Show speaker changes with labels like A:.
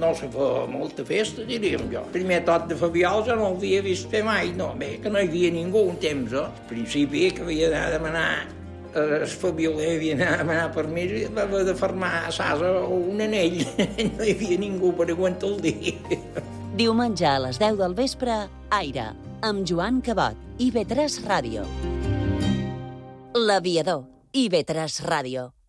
A: no se fa molta festa, diríem jo. El primer tot de Fabiol jo no ho havia vist fer mai, no, bé, que no hi havia ningú un temps, Al principi que havia d'anar a demanar el Fabioler havia d'anar a demanar permís i va haver de fermar a Sasa un anell. No hi havia ningú per aguantar el dia.
B: Diumenge a les 10 del vespre, Aire, amb Joan Cabot, IB3 Ràdio. L'Aviador, IB3 Ràdio.